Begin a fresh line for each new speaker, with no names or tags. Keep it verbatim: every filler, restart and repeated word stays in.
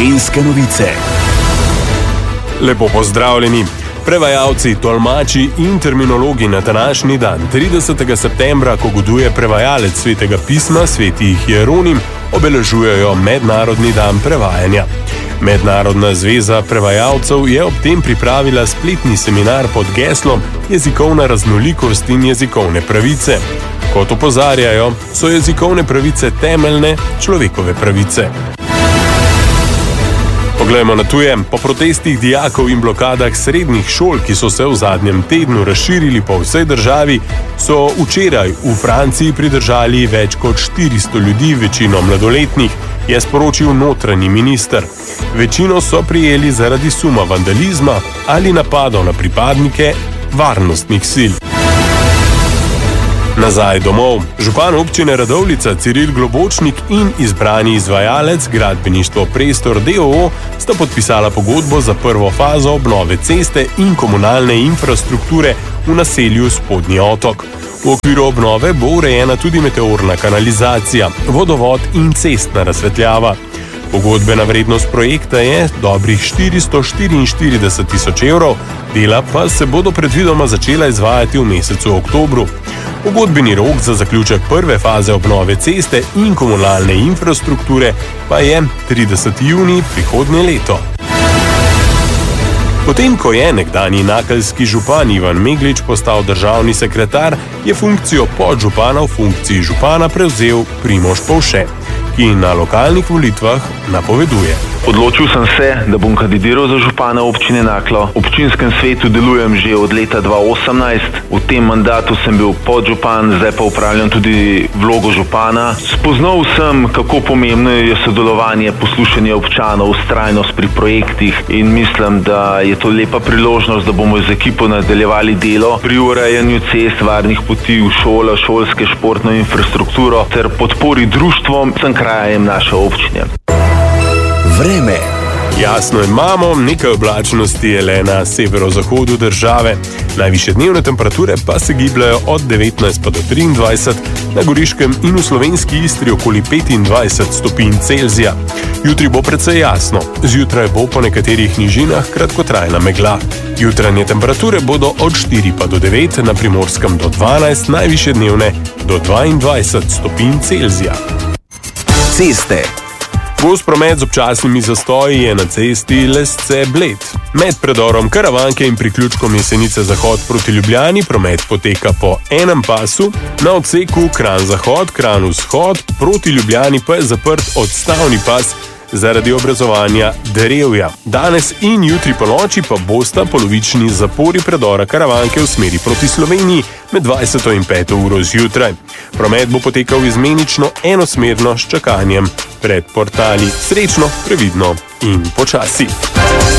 Slovenske novice.
Lepo pozdravljeni. Prevajalci, tolmači in terminologi na današnji dan, tridesetega septembra, ko goduje prevajalec Svetega pisma, sveti Hieronim, obeležujejo Mednarodni dan prevajanja. Mednarodna zveza prevajalcev je ob tem pripravila spletni seminar pod geslom Jezikovna raznolikost in jezikovne pravice. Kot opozarjajo, so jezikovne pravice temeljne človekove pravice. Poglejmo na tuje. Po protestih dijakov in blokadah srednjih šol, ki so se v zadnjem tednu razširili po vsej državi, so včeraj v Franciji pridržali več kot štiristo ljudi, večino mladoletnih, je sporočil notranji minister. Večino so prijeli zaradi suma vandalizma ali napadov na pripadnike varnostnih sil. Nazaj domov. Župan občine Radovljica Ciril Globočnik in izbrani izvajalec Gradbeništvo Prestor d. o. o. sta podpisala pogodbo za prvo fazo obnove ceste in komunalne infrastrukture v naselju Spodnji Otok. V okviru obnove bo urejena tudi meteorna kanalizacija, vodovod in cestna razsvetljava. Pogodbena vrednost projekta je dobrih štiristo štiriinštirideset tisoč evrov, dela pa se bodo predvidoma začela izvajati v mesecu oktobru. Pogodbeni rok za zaključek prve faze obnove ceste in komunalne infrastrukture pa je trideseti junij prihodnje leto. Potem, ko je nekdanji nakeljski župan Ivan Meglič postal državni sekretar, je funkcijo podžupana v funkciji župana prevzel Primož Povše, ki na lokalnih volitvah napoveduje.
Odločil sem se, da bom kandidiral za župana občine Naklo. V občinskem svetu delujem že od leta dva tisoč osemnajst. V tem mandatu sem bil podžupan, zdaj pa upravljam tudi vlogo župana. Spoznal sem, kako pomembno je sodelovanje, poslušanje občanov, vztrajnost pri projektih in mislim, da je to lepa priložnost, da bomo z ekipo nadaljevali delo pri urejanju cest, varnih poti v šolo, šolske, športno infrastrukturo ter podpori društvom in krajem naše občine.
Vreme.
Jasno imamo, nekaj oblačnosti je le na severozahodu države. Najvišje dnevne temperature pa se gibljajo od devetnajst pa do triindvajset, na Goriškem in v slovenski Istri okoli petindvajset stopinj Celzija. Jutri bo precej jasno, zjutraj bo po nekaterih nižinah kratkotrajna megla. Jutranje temperature bodo od štiri pa do devet, na Primorskem do dvanajst, najvišje dnevne do dvaindvajset stopinj Celzija.
Ceste.
Gost promet z občasnimi zastoji je na cesti Lesce-Bled. Med predorom Karavanke in priključkom Jesenice Zahod proti Ljubljani promet poteka po enem pasu, na odseku Kranj-Zahod, Kranj-Vzhod proti Ljubljani pa je zaprt odstavni pas zaradi obrezovanja drevja. Danes in jutri ponoči pa bosta polovični zapori predora Karavanke v smeri proti Sloveniji med dvajseto in peto uro zjutraj. Promet bo potekal izmenično enosmerno s čakanjem pred portali. Srečno, previdno in počasi.